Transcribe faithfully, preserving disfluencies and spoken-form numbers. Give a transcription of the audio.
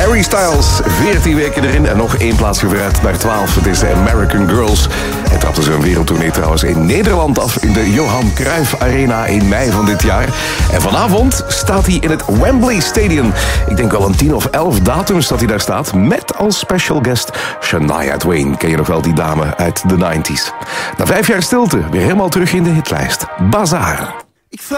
Harry Styles, veertien weken erin en nog één plaatsje vooruit naar twaalf. Het is de American Girls. Hij trapte zijn wereldtournee trouwens in Nederland af in de Johan Cruijff Arena in mei van dit jaar. En vanavond staat hij in het Wembley Stadium. Ik denk wel een tien of elf datums dat hij daar staat. Met als special guest Shania Twain. Ken je nog wel die dame uit de negentig? Na vijf jaar stilte weer helemaal terug in de hitlijst. Bazaar.